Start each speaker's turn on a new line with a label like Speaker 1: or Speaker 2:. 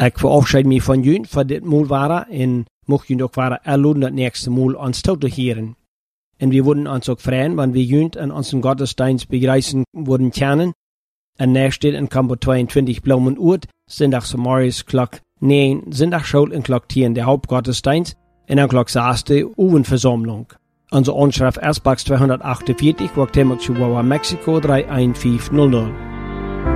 Speaker 1: Ik verabschied me van jullie voor dit moel waren en mocht jullie ook waren erloden dat nächste moel ons toe te heren. En we würden uns auch freuen, wenn wir jullie an unseren Gottesdienst begreifen würden kennen. En nächst steht in Kampo 22 Blaumen-Uert, Sondags morgens klok 9, Sondagsschule en klok 10 der Hauptgottesdienst en dan klok 6 Uwenversammlung. Unsere Anschrift Ersbachs 248, Guatemala, Chihuahua, Mexiko 31500.